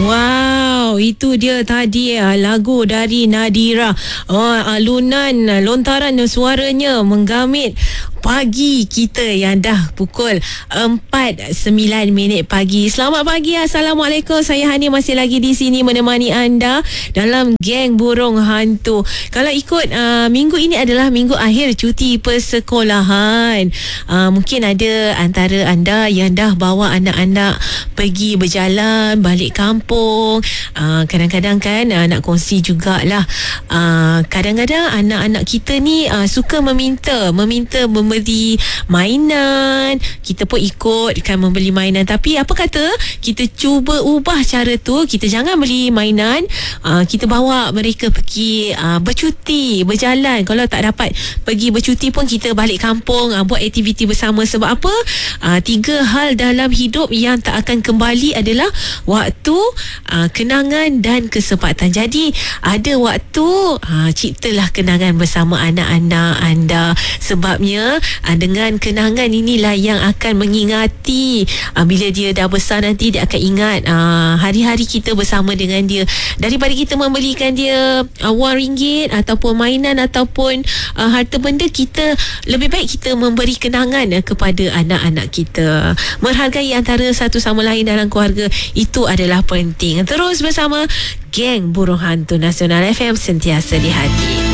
Wow, itu dia tadi lagu dari Nadira. Alunan lontaran suaranya menggamit pagi kita yang dah pukul 4:09 pagi. Selamat pagi, Assalamualaikum. Saya Hani masih lagi di sini menemani anda dalam geng burung hantu. Kalau ikut minggu ini adalah minggu akhir cuti persekolahan. Mungkin ada antara anda yang dah bawa anak-anak pergi berjalan balik kampung. Kadang-kadang kan nak kongsi jugalah. Kadang-kadang anak-anak kita ni suka meminta membeli mainan. Kita pun ikut kan membeli mainan, tapi apa kata kita cuba ubah cara tu. Kita jangan beli mainan, kita bawa mereka pergi bercuti, berjalan. Kalau tak dapat pergi bercuti pun kita balik kampung, buat aktiviti bersama. Sebab apa? 3 hal dalam hidup yang tak akan kembali adalah waktu, kenangan dan kesempatan. Jadi ada waktu, ciptalah kenangan bersama anak-anak anda. Sebabnya dengan kenangan inilah yang akan mengingati bila dia dah besar nanti, dia akan ingat hari-hari kita bersama dengan dia. Daripada kita membelikan dia RM1 ataupun mainan ataupun harta benda, kita lebih baik kita memberi kenangan kepada anak-anak kita. Menghargai antara satu sama lain dalam keluarga, itu adalah penting. Terus bersama geng burung hantu Nasional FM, sentiasa di hati.